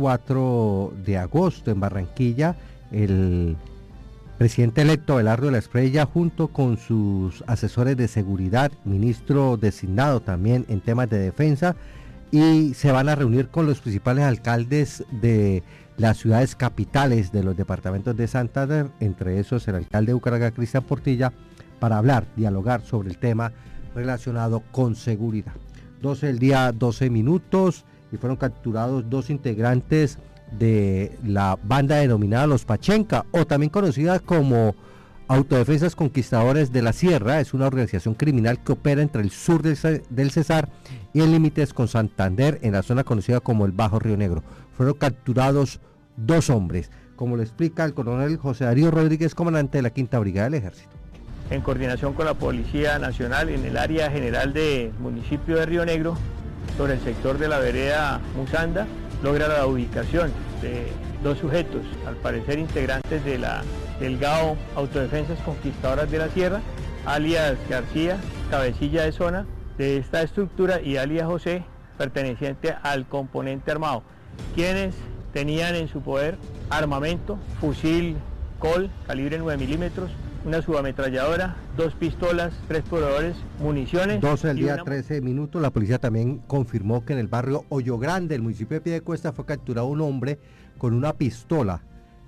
4 de agosto en Barranquilla, el presidente electo Abelardo de la Espriella, junto con sus asesores de seguridad, ministro designado también en temas de defensa, y se van a reunir con los principales alcaldes de las ciudades capitales de los departamentos de Santander, entre esos el alcalde de Bucaramanga, Cristian Portilla, para dialogar sobre el tema relacionado con seguridad. 12 del día 12 minutos. Y fueron capturados 2 integrantes de la banda denominada Los Pachenca, o también conocida como Autodefensas Conquistadores de la Sierra. Es una organización criminal que opera entre el sur del Cesar y en límites con Santander, en la zona conocida como el Bajo Río Negro. Fueron capturados 2 hombres, como lo explica el coronel José Darío Rodríguez, comandante de la 5ª Brigada del Ejército.
En coordinación con la Policía Nacional en el área general del municipio de Río Negro, sobre el sector de la vereda Musanda, logra la ubicación de 2 sujetos, al parecer integrantes del GAO Autodefensas Conquistadoras de la Sierra, alias García, cabecilla de zona de esta estructura, y alias José, perteneciente al componente armado, quienes tenían en su poder armamento, fusil Colt calibre 9 milímetros, una subametralladora, 2 pistolas, 3 proveedores, municiones.
12 del día 13 minutos, la policía también confirmó que en el barrio Hoyo Grande, el municipio de Piedecuesta, fue capturado un hombre con una pistola,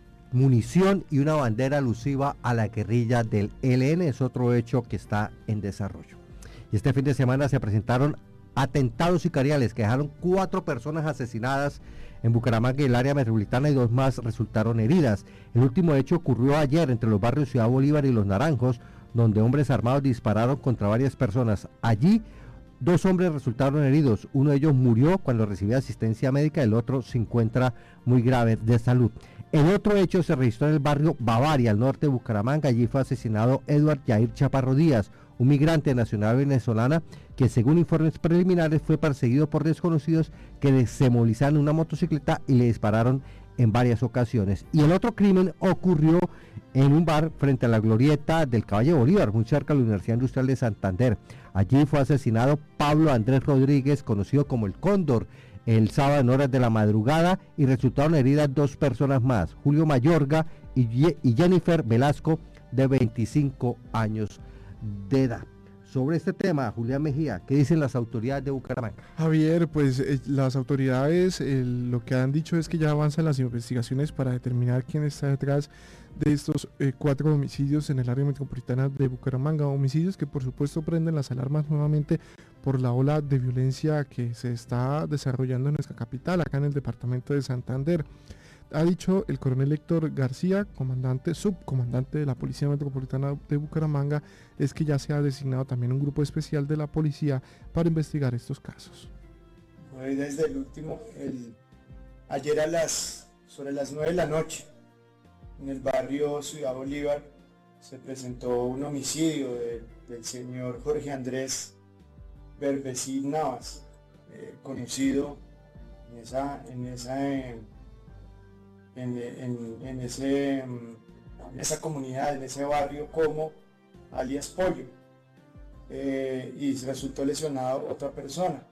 munición y una bandera alusiva a la guerrilla del ELN. Es otro hecho que está en desarrollo. Y este fin de semana se presentaron atentados sicariales que dejaron 4 personas asesinadas en Bucaramanga y el área metropolitana y 2 más resultaron heridas. El último hecho ocurrió ayer entre los barrios Ciudad Bolívar y Los Naranjos, donde hombres armados dispararon contra varias personas. Allí 2 hombres resultaron heridos, uno de ellos murió cuando recibía asistencia médica, el otro se encuentra muy grave de salud. El otro hecho se registró en el barrio Bavaria, al norte de Bucaramanga. Allí fue asesinado Edward Yair Chaparro Díaz, un migrante nacional venezolana que, según informes preliminares, fue perseguido por desconocidos que desmovilizaron una motocicleta y le dispararon en varias ocasiones. Y el otro crimen ocurrió en un bar frente a la glorieta del Caballo Bolívar, muy cerca de la Universidad Industrial de Santander. Allí fue asesinado Pablo Andrés Rodríguez, conocido como el Cóndor, el sábado en horas de la madrugada, y resultaron heridas 2 personas más, Julio Mayorga y Jennifer Velasco, de 25 años de edad. Sobre este tema, Julián Mejía, ¿qué dicen las autoridades de Bucaramanga?
Javier, pues las autoridades lo que han dicho es que ya avanzan las investigaciones para determinar quién está detrás de estos 4 homicidios en el área metropolitana de Bucaramanga, homicidios que por supuesto prenden las alarmas nuevamente por la ola de violencia que se está desarrollando en nuestra capital, acá en el departamento de Santander. Ha dicho el coronel Héctor García, subcomandante de la Policía Metropolitana de Bucaramanga, es que ya se ha designado también un grupo especial de la policía para investigar estos casos.
Desde el último, ayer sobre las 9 de la noche, en el barrio Ciudad Bolívar, se presentó un homicidio del señor Jorge Andrés Berbecid Navas, conocido en esa comunidad, en ese barrio, como alias Pollo, y resultó lesionado otra persona.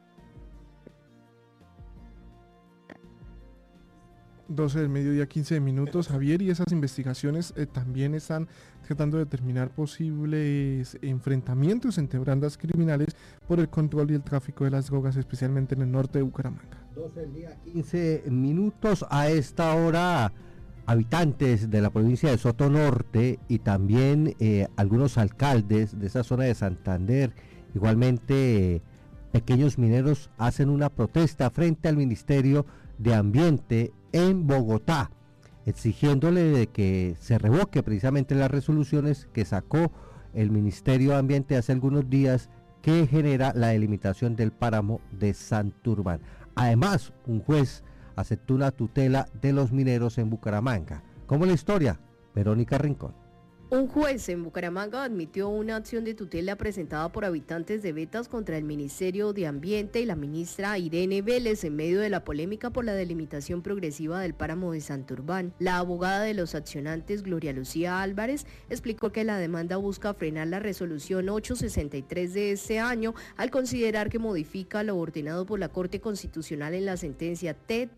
12 del mediodía, 15 minutos, Javier, y esas investigaciones también están tratando de determinar posibles enfrentamientos entre bandas criminales por el control y el tráfico de las drogas, especialmente en el norte de Bucaramanga.
12 del día, 15 minutos. A esta hora, habitantes de la provincia de Soto Norte y también algunos alcaldes de esa zona de Santander, igualmente pequeños mineros, hacen una protesta frente al Ministerio de Ambiente en Bogotá, exigiéndole de que se revoque precisamente las resoluciones que sacó el Ministerio de Ambiente hace algunos días, que genera la delimitación del páramo de Santurbán. Además, un juez aceptó una tutela de los mineros en Bucaramanga. ¿Cómo es la historia? Verónica Rincón.
Un juez en Bucaramanga admitió una acción de tutela presentada por habitantes de Betas contra el Ministerio de Ambiente y la ministra Irene Vélez en medio de la polémica por la delimitación progresiva del páramo de Santurbán. La abogada de los accionantes, Gloria Lucía Álvarez, explicó que la demanda busca frenar la resolución 863 de este año al considerar que modifica lo ordenado por la Corte Constitucional en la sentencia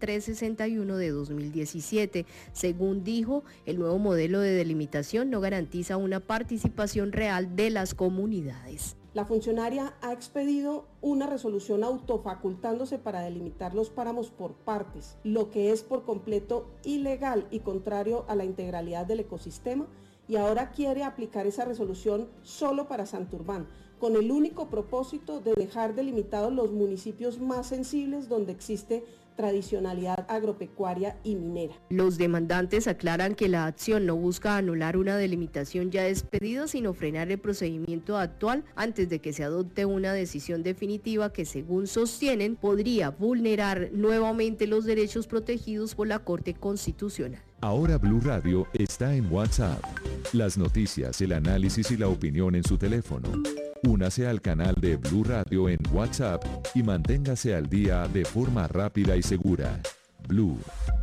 T361 de 2017. Según dijo, el nuevo modelo de delimitación no garantiza una participación real de las comunidades.
La funcionaria ha expedido una resolución autofacultándose para delimitar los páramos por partes, lo que es por completo ilegal y contrario a la integralidad del ecosistema, y ahora quiere aplicar esa resolución solo para Santurbán, con el único propósito de dejar delimitados los municipios más sensibles donde existe tradicionalidad agropecuaria y minera.
Los demandantes aclaran que la acción no busca anular una delimitación ya expedida, sino frenar el procedimiento actual antes de que se adopte una decisión definitiva que, según sostienen, podría vulnerar nuevamente los derechos protegidos por la Corte Constitucional.
Ahora Blue Radio está en WhatsApp. Las noticias, el análisis y la opinión en su teléfono. Únase al canal de Blue Radio en WhatsApp y manténgase al día de forma rápida y segura. Blue,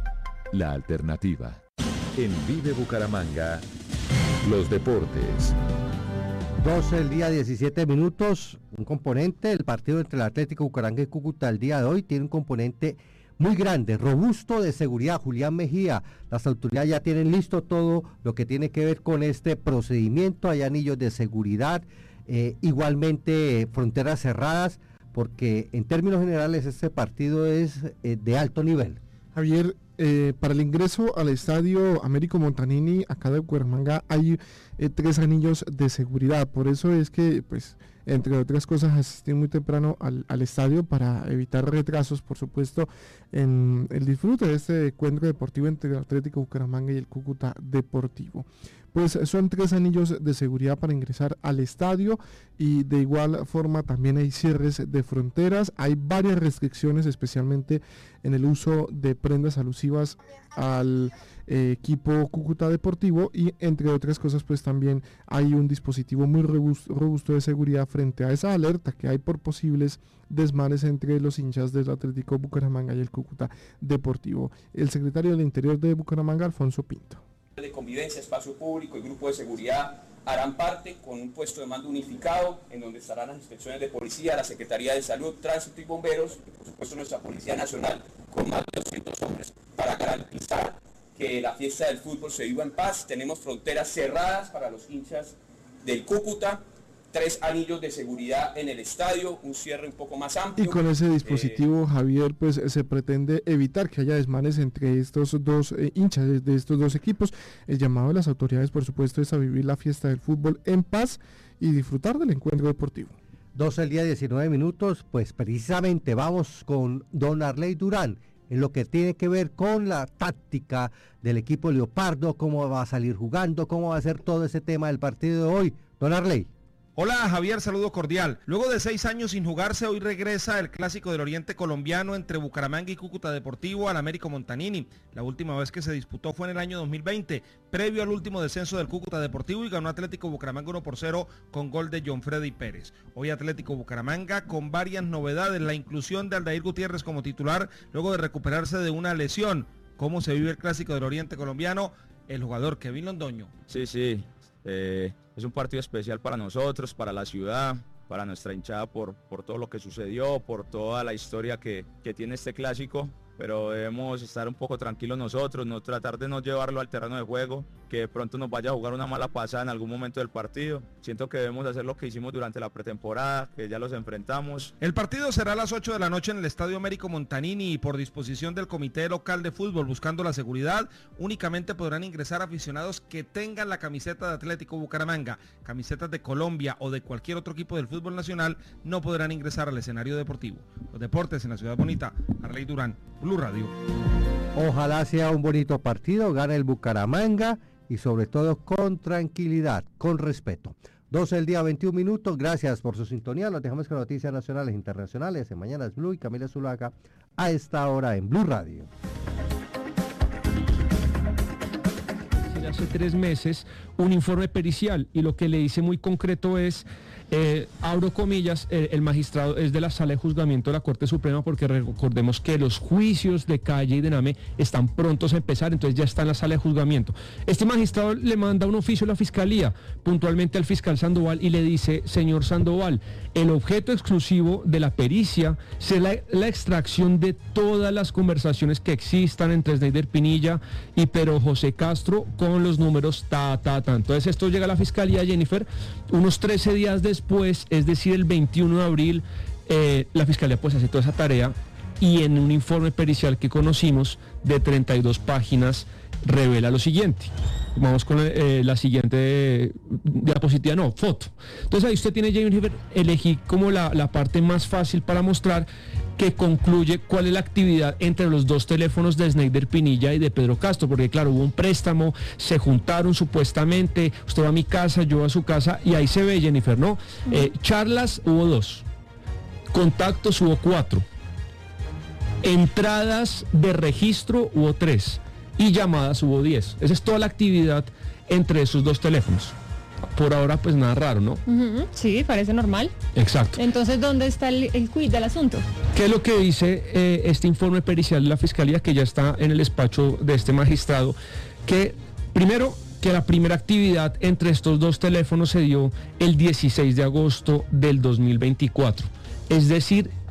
la alternativa. En Vive Bucaramanga, los deportes.
12 del día, 17 minutos. Un componente del partido entre el Atlético Bucaramanga y Cúcuta el día de hoy tiene un componente muy grande, robusto, de seguridad. Julián Mejía, las autoridades ya tienen listo todo lo que tiene que ver con este procedimiento. Hay anillos de seguridad, igualmente fronteras cerradas, porque en términos generales este partido es de alto nivel.
Javier, para el ingreso al estadio Américo Montanini, acá de Bucaramanga, hay 3 anillos de seguridad. Por eso es que pues entre otras cosas, asistir muy temprano al estadio para evitar retrasos, por supuesto, en el disfrute de este encuentro deportivo entre el Atlético Bucaramanga y el Cúcuta Deportivo. Pues son 3 anillos de seguridad para ingresar al estadio y de igual forma también hay cierres de fronteras, hay varias restricciones, especialmente en el uso de prendas alusivas al equipo Cúcuta Deportivo, y entre otras cosas pues también hay un dispositivo muy robusto de seguridad frente a esa alerta que hay por posibles desmanes entre los hinchas del Atlético Bucaramanga y el Cúcuta Deportivo. El secretario del Interior de Bucaramanga, Alfonso Pinto.
De convivencia, espacio público y grupo de seguridad harán parte con un puesto de mando unificado en donde estarán las inspecciones de policía, la Secretaría de Salud, Tránsito y Bomberos y por supuesto nuestra Policía Nacional con más de 200 hombres para garantizar que la fiesta del fútbol se viva en paz. Tenemos fronteras cerradas para los hinchas del Cúcuta, 3 anillos de seguridad en el estadio, un cierre un poco más amplio.
Y con ese dispositivo, Javier, pues se pretende evitar que haya desmanes entre estos dos hinchas de estos dos equipos. El llamado de las autoridades, por supuesto, es a vivir la fiesta del fútbol en paz y disfrutar del encuentro deportivo.
12:19, pues precisamente vamos con don Arley Durán, en lo que tiene que ver con la táctica del equipo Leopardo, cómo va a salir jugando, cómo va a ser todo ese tema del partido de hoy. Don Arley.
Hola Javier, saludo cordial. Luego de 6 años sin jugarse, hoy regresa el clásico del oriente colombiano entre Bucaramanga y Cúcuta Deportivo al Américo Montanini. La última vez que se disputó fue en el año 2020, previo al último descenso del Cúcuta Deportivo, y ganó Atlético Bucaramanga 1-0 con gol de John Freddy Pérez. Hoy Atlético Bucaramanga con varias novedades, la inclusión de Aldair Gutiérrez como titular luego de recuperarse de una lesión. ¿Cómo se vive el clásico del oriente colombiano? El jugador Kevin Londoño.
Sí. Es un partido especial para nosotros, para la ciudad, para nuestra hinchada por todo lo que sucedió, por toda la historia que tiene este clásico, pero debemos estar un poco tranquilos nosotros, no tratar de no llevarlo al terreno de juego, que de pronto nos vaya a jugar una mala pasada en algún momento del partido. Siento que debemos hacer lo que hicimos durante la pretemporada, que ya los enfrentamos.
El partido será a las 8 de la noche en el Estadio Américo Montanini y por disposición del Comité Local de Fútbol, buscando la seguridad, únicamente podrán ingresar aficionados que tengan la camiseta de Atlético Bucaramanga. Camisetas de Colombia o de cualquier otro equipo del fútbol nacional no podrán ingresar al escenario deportivo. Los deportes en la ciudad bonita, Arley Durán, Blue Radio.
Ojalá sea un bonito partido, gane el Bucaramanga y sobre todo con tranquilidad, con respeto. 12:21, gracias por su sintonía, nos dejamos con noticias nacionales e internacionales en Mañanas Blue y Camila Zuluaga a esta hora en Blue Radio.
Hace 3 meses un informe pericial y lo que le dice muy concreto es, abro comillas, el magistrado es de la sala de juzgamiento de la Corte Suprema, porque recordemos que los juicios de Calle y de Name están prontos a empezar, entonces ya está en la sala de juzgamiento. Este magistrado le manda un oficio a la Fiscalía, puntualmente al fiscal Sandoval, y le dice: señor Sandoval, el objeto exclusivo de la pericia será la extracción de todas las conversaciones que existan entre Sneider Pinilla y Pedro José Castro con los números Entonces esto llega a la Fiscalía, Jennifer, unos 13 días después, es decir, el 21 de abril, la Fiscalía pues hace toda esa tarea y en un informe pericial que conocimos de 32 páginas revela lo siguiente. Vamos con la siguiente diapositiva, foto. Entonces ahí usted tiene, Jennifer, elegí como la parte más fácil para mostrar que concluye cuál es la actividad entre los dos teléfonos de Sneider Pinilla y de Pedro Castro, porque claro, hubo un préstamo, se juntaron supuestamente, usted va a mi casa, yo a su casa, y ahí se ve, Jennifer, ¿no? Charlas hubo 2, contactos hubo 4, entradas de registro hubo 3 y llamadas hubo 10. Esa es toda la actividad entre esos dos teléfonos. Por ahora pues nada raro, ¿no?
Sí, parece normal.
Exacto.
Entonces, ¿dónde está el quid del asunto?
¿Qué es lo que dice este informe pericial de la Fiscalía, que ya está en el despacho de este magistrado? Que primero, que la primera actividad entre estos dos teléfonos se dio el 16 de agosto del 2024. Es decir,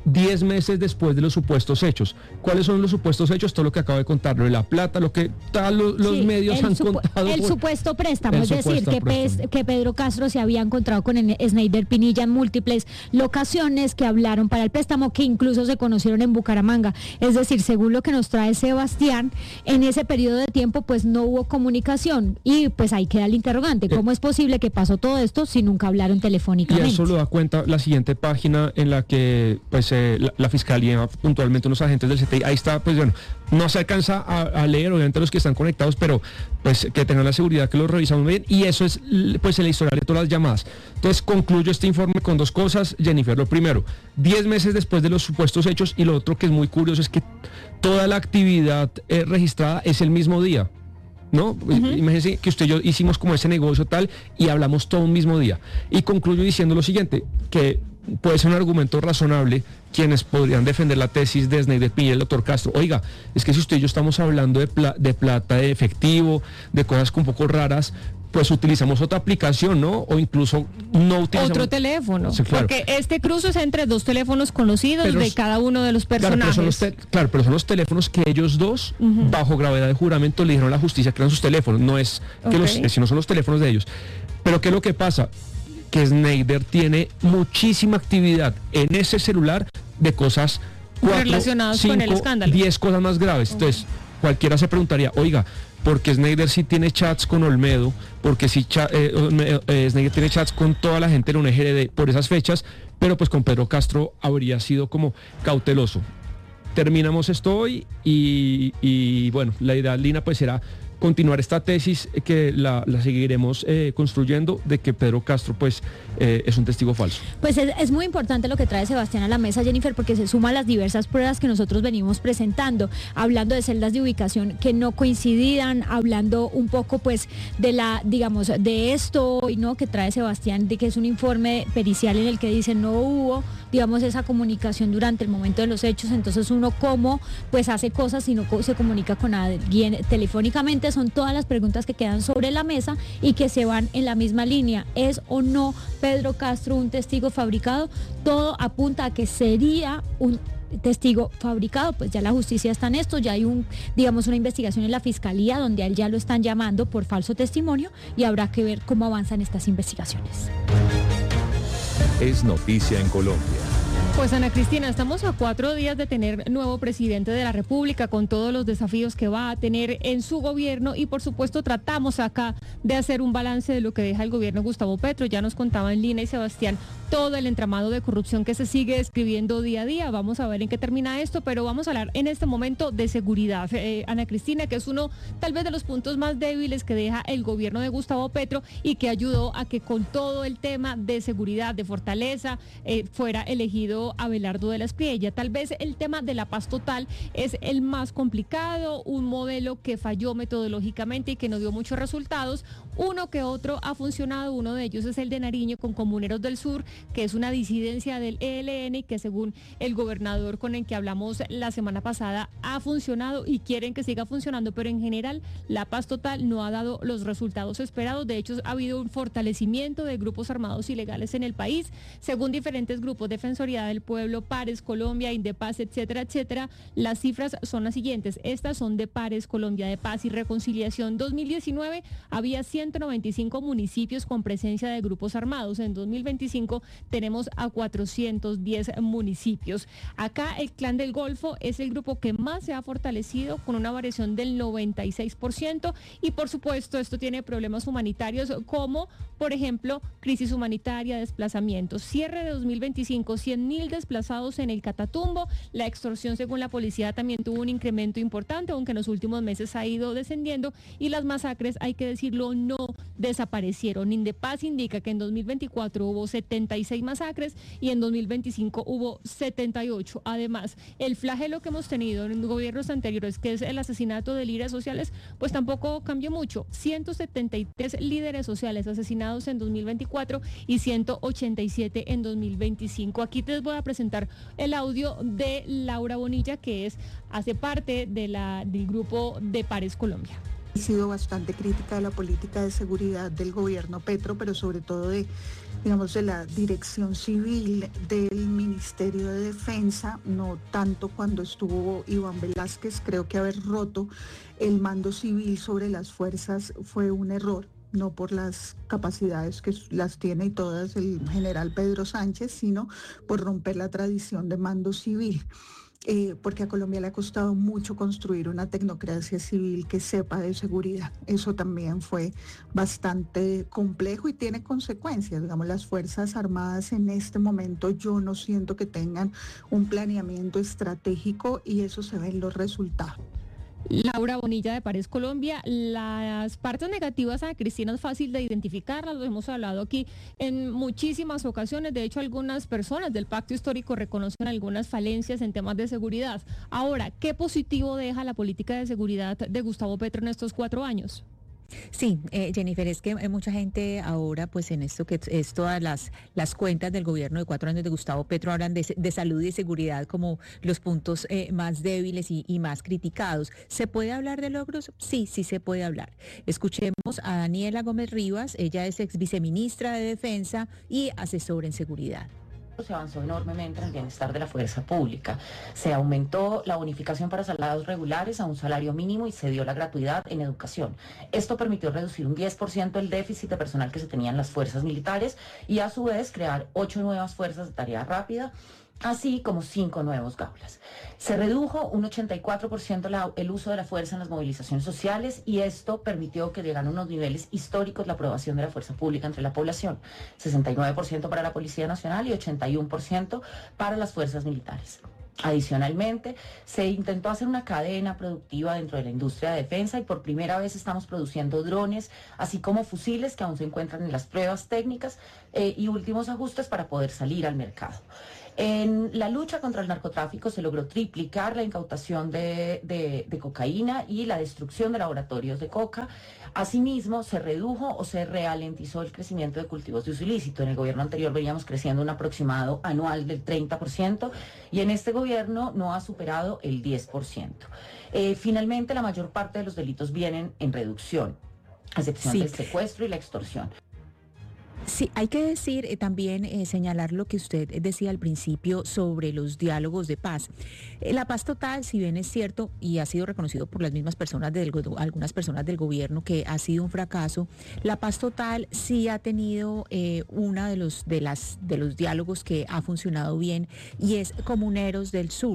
10 meses después de los supuestos hechos. ¿Cuáles son los supuestos hechos? Todo lo que acabo de contar, lo de la plata, lo que los medios han contado.
El supuesto préstamo, es decir, que Pedro Castro se había encontrado con Sneider Pinilla en múltiples locaciones, que hablaron para el préstamo, que incluso se conocieron en Bucaramanga. Es decir, según lo que nos trae Sebastián, en ese periodo de tiempo pues no hubo comunicación y pues ahí queda el interrogante. ¿Cómo es posible que pasó todo esto si nunca hablaron telefónicamente?
Y eso lo da cuenta la siguiente página en la que pues la Fiscalía, puntualmente unos agentes del CTI, ahí está, pues bueno, no se alcanza a leer, obviamente los que están conectados, pero pues que tengan la seguridad que lo revisamos bien, y eso es pues el historial de todas las llamadas. Entonces concluyo este informe con dos cosas, Jennifer. Lo primero, 10 meses después de los supuestos hechos, y lo otro que es muy curioso es que toda la actividad registrada es el mismo día, ¿no? Imagínense que usted y yo hicimos como ese negocio tal y hablamos todo un mismo día. Y concluyo diciendo lo siguiente, que puede ser un argumento razonable quienes podrían defender la tesis de Sneider Pinilla y el doctor Castro. Oiga, es que si usted y yo estamos hablando de plata, de efectivo, de cosas un poco raras, pues utilizamos otra aplicación, ¿no? O incluso no utilizamos
otro teléfono,
sí, claro.
Porque este cruce es entre dos teléfonos conocidos de cada uno de los personajes.
Claro, pero son los teléfonos que ellos dos, bajo gravedad de juramento, le dijeron a la justicia que eran sus teléfonos, no es que sino son los teléfonos de ellos. Pero ¿qué es lo que pasa? Que Sneider tiene muchísima actividad en ese celular de cosas 4,
relacionadas 5, con el escándalo.
10 cosas más graves. Entonces, cualquiera se preguntaría, oiga, porque Sneider sí tiene chats con Olmedo, porque sí Sneider tiene chats con toda la gente de la UNGRD por esas fechas, pero pues con Pedro Castro habría sido como cauteloso. Terminamos esto hoy y bueno, la idea, Lina, pues será continuar esta tesis que la seguiremos construyendo, de que Pedro Castro pues es un testigo falso.
Pues es muy importante lo que trae Sebastián a la mesa, Jennifer, porque se suma a las diversas pruebas que nosotros venimos presentando, hablando de celdas de ubicación que no coincidían, hablando un poco pues de de esto, ¿no?, que trae Sebastián, de que es un informe pericial en el que dice no hubo, digamos, esa comunicación durante el momento de los hechos. Entonces uno cómo pues hace cosas y no se comunica con alguien telefónicamente. Son todas las preguntas que quedan sobre la mesa y que se van en la misma línea. ¿Es o no Pedro Castro un testigo fabricado? Todo apunta a que sería un testigo fabricado. Pues ya la justicia está en esto, ya hay una investigación en la fiscalía donde a él ya lo están llamando por falso testimonio y habrá que ver cómo avanzan estas investigaciones.
Es noticia en Colombia.
Pues Ana Cristina, estamos a 4 días de tener nuevo presidente de la República, con todos los desafíos que va a tener en su gobierno, y por supuesto tratamos acá de hacer un balance de lo que deja el gobierno de Gustavo Petro. Ya nos contaban Lina y Sebastián todo el entramado de corrupción que se sigue describiendo día a día. Vamos a ver en qué termina esto, pero vamos a hablar en este momento de seguridad, Ana Cristina, que es uno tal vez de los puntos más débiles que deja el gobierno de Gustavo Petro y que ayudó a que con todo el tema de seguridad, de fortaleza, fuera elegido Abelardo de la Espriella. Tal vez el tema de la paz total es el más complicado, un modelo que falló metodológicamente y que no dio muchos resultados. Uno que otro ha funcionado, uno de ellos es el de Nariño con Comuneros del Sur, que es una disidencia del ELN y que según el gobernador con el que hablamos la semana pasada ha funcionado y quieren que siga funcionando, pero en general la paz total no ha dado los resultados esperados. De hecho, ha habido un fortalecimiento de grupos armados ilegales en el país, según diferentes grupos, Defensoría del Pueblo, Pares Colombia, Indepaz, etcétera, etcétera. Las cifras son las siguientes. Estas son de Pares Colombia, de Paz y Reconciliación. 2019 había 195 municipios con presencia de grupos armados. En 2025 tenemos a 410 municipios. Acá el Clan del Golfo es el grupo que más se ha fortalecido, con una variación del 96%, y por supuesto esto tiene problemas humanitarios como, por ejemplo, crisis humanitaria, desplazamientos. Cierre de 2025, 100.000 desplazados en el Catatumbo. La extorsión, según la policía, también tuvo un incremento importante, aunque en los últimos meses ha ido descendiendo, y las masacres, hay que decirlo, no desaparecieron. Indepaz indica que en 2024 hubo 76 masacres y en 2025 hubo 78. Además, el flagelo que hemos tenido en gobiernos anteriores, que es el asesinato de líderes sociales, pues tampoco cambió mucho. 173 líderes sociales asesinados en 2024 y 187 en 2025. Aquí les voy a presentar el audio de Laura Bonilla, que hace parte del grupo de Pares Colombia.
He sido bastante crítica de la política de seguridad del gobierno Petro, pero sobre todo de digamos, de la Dirección Civil del Ministerio de Defensa, no tanto cuando estuvo Iván Velázquez. Creo que haber roto el mando civil sobre las fuerzas fue un error, no por las capacidades que las tiene y todas el general Pedro Sánchez, sino por romper la tradición de mando civil. Porque a Colombia le ha costado mucho construir una tecnocracia civil que sepa de seguridad. Eso también fue bastante complejo y tiene consecuencias. Digamos, las Fuerzas Armadas en este momento yo no siento que tengan un planeamiento estratégico y eso se ve en los resultados.
Laura Bonilla de Pares Colombia, las partes negativas a Cristina es fácil de identificarlas, lo hemos hablado aquí en muchísimas ocasiones. De hecho, algunas personas del pacto histórico reconocen algunas falencias en temas de seguridad. Ahora, ¿qué positivo deja la política de seguridad de Gustavo Petro en estos 4 años?
Sí, Jennifer, es que mucha gente ahora, pues en esto que es todas las cuentas del gobierno de 4 años de Gustavo Petro hablan de salud y de seguridad como los puntos más débiles y más criticados. ¿Se puede hablar de logros? Sí se puede hablar. Escuchemos a Daniela Gómez Rivas, ella es ex viceministra de Defensa y asesora en seguridad.
Se avanzó enormemente en el bienestar de la fuerza pública. Se aumentó la bonificación para salarios regulares a un salario mínimo y se dio la gratuidad en educación. Esto permitió reducir un 10% el déficit de personal que se tenía en las fuerzas militares y a su vez crear 8 nuevas fuerzas de tarea rápida, así como 5 nuevos gaulas. Se redujo un 84% el uso de la fuerza en las movilizaciones sociales y esto permitió que llegaran a unos niveles históricos la aprobación de la fuerza pública entre la población, 69% para la Policía Nacional y 81% para las fuerzas militares. Adicionalmente, se intentó hacer una cadena productiva dentro de la industria de defensa y por primera vez estamos produciendo drones, así como fusiles que aún se encuentran en las pruebas técnicas y últimos ajustes para poder salir al mercado. En la lucha contra el narcotráfico se logró triplicar la incautación de cocaína y la destrucción de laboratorios de coca. Asimismo, se redujo o se ralentizó el crecimiento de cultivos de uso ilícito. En el gobierno anterior veníamos creciendo un aproximado anual del 30% y en este gobierno no ha superado el 10%. Finalmente, la mayor parte de los delitos vienen en reducción, a excepción del secuestro y la extorsión.
Sí, hay que decir también señalar lo que usted decía al principio sobre los diálogos de paz. La paz total, si bien es cierto y ha sido reconocido por las mismas personas algunas personas del gobierno que ha sido un fracaso, la paz total sí ha tenido uno de los diálogos que ha funcionado bien y es Comuneros del Sur.